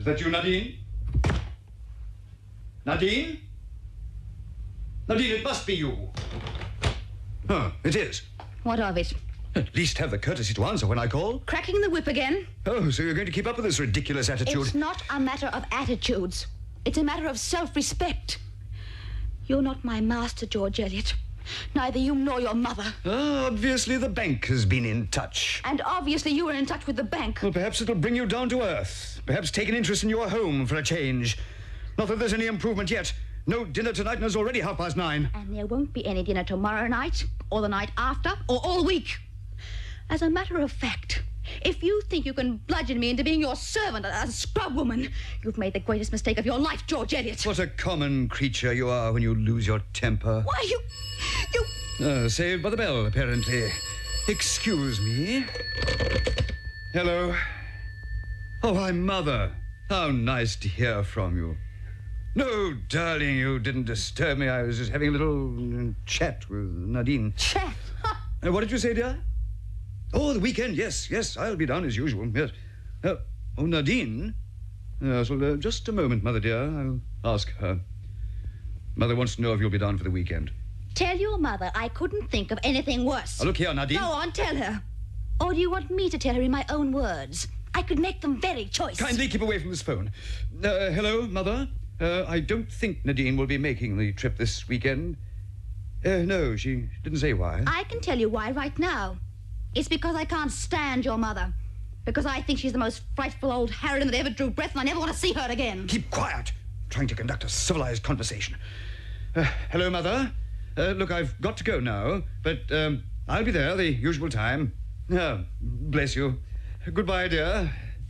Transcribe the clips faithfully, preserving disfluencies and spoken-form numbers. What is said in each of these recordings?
Is that you, Nadine? Nadine? Nadine, it must be you. Oh, it is. What of it? At least have the courtesy to answer when I call. Cracking the whip again? Oh, so you're going to keep up with this ridiculous attitude? It's not a matter of attitudes. It's a matter of self-respect. You're not my master, George Eliot. Neither you nor your mother. Ah, obviously the bank has been in touch. And obviously you were in touch with the bank. Well, perhaps it'll bring you down to earth. Perhaps take an interest in your home for a change. Not that there's any improvement yet. No dinner tonight, and it's already half past nine. And there won't be any dinner tomorrow night, or the night after, or all week. As a matter of fact, if you think you can bludgeon me into being your servant, a scrub woman, you've made the greatest mistake of your life, George Eliot. What a common creature you are when you lose your temper. Why, you... you... Uh, saved by the bell, apparently. Excuse me. Hello. Oh, my mother. How nice to hear from you. No, darling, you didn't disturb me. I was just having a little uh, chat with Nadine. Chat? Uh, what did you say, dear? Oh, the weekend, yes, yes, I'll be down as usual, yes. Uh, oh, Nadine? Yes, well, uh, just a moment, Mother dear. I'll ask her. Mother wants to know if you'll be down for the weekend. Tell your mother I couldn't think of anything worse. Oh, look here, Nadine. Go on, tell her. Or do you want me to tell her in my own words? I could make them very choice. Kindly keep away from this phone. Uh, hello, Mother? Uh, I don't think Nadine will be making the trip this weekend. Uh, no, she didn't say why. I can tell you why right now. It's because I can't stand your mother. Because I think she's the most frightful old harridan that ever drew breath, and I never want to see her again. Keep quiet. Trying to conduct a civilized conversation. Uh, hello, Mother. Uh, look, I've got to go now, but um, I'll be there the usual time. Oh, bless you. Goodbye, dear.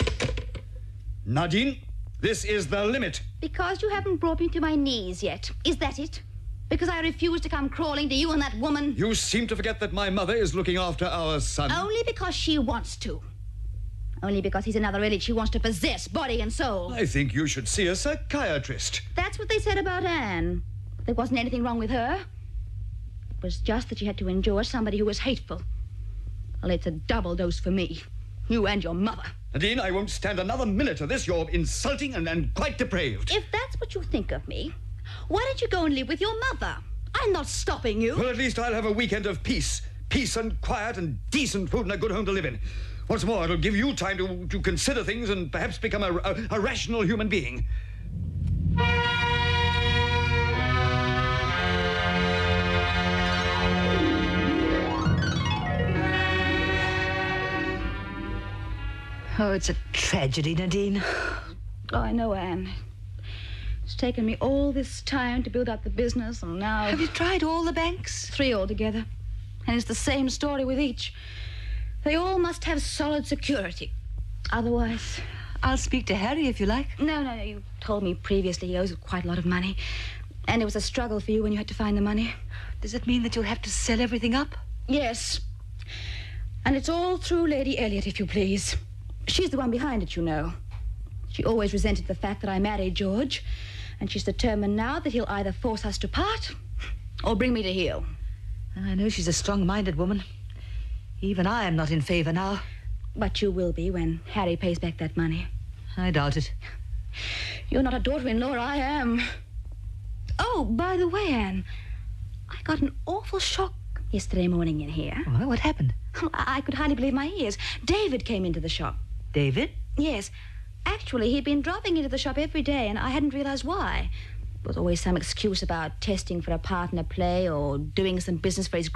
Nadine, this is the limit. Because you haven't brought me to my knees yet. Is that it? Because I refuse to come crawling to you and that woman? You seem to forget that my mother is looking after our son. Only because she wants to. Only because he's another idiot she wants to possess, body and soul. I think you should see a psychiatrist. That's what they said about Anne. There wasn't anything wrong with her. It was just that she had to endure somebody who was hateful. Well, it's a double dose for me. You and your mother. Nadine, I won't stand another minute of this. You're insulting and, and quite depraved. If that's what you think of me, why don't you go and live with your mother? I'm not stopping you. Well, at least I'll have a weekend of peace. Peace and quiet and decent food and a good home to live in. What's more, it'll give you time to, to consider things and perhaps become a, a, a rational human being. Oh, it's a tragedy, Nadine. Oh, I know, Anne. It's taken me all this time to build up the business, and now... Have you tried all the banks? Three altogether. And it's the same story with each. They all must have solid security. Otherwise... I'll speak to Harry if you like. No, no, no. You told me previously he owes quite a lot of money. And it was a struggle for you when you had to find the money. Does it mean that you'll have to sell everything up? Yes. And it's all through Lady Elliot, if you please. She's the one behind it, you know. She always resented the fact that I married George, and she's determined now that he'll either force us to part or bring me to heel. I know she's a strong-minded woman. Even I am not in favor now. But you will be when Harry pays back that money. I doubt it. You're not a daughter-in-law, I am. Oh, by the way, Anne, I got an awful shock yesterday morning in here. Well, what happened? I could hardly believe my ears. David came into the shop. David? Yes. Actually, he'd been dropping into the shop every day, and I hadn't realized why. There was always some excuse about testing for a partner play or doing some business for his